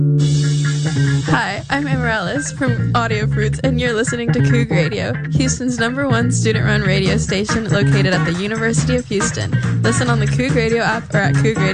Hi, I'm Amaryllis from Audio Fruits, and you're listening to Coug Radio, Houston's #1 student-run radio station located at the University of Houston. Listen on the Coug Radio app or at cougradio.org.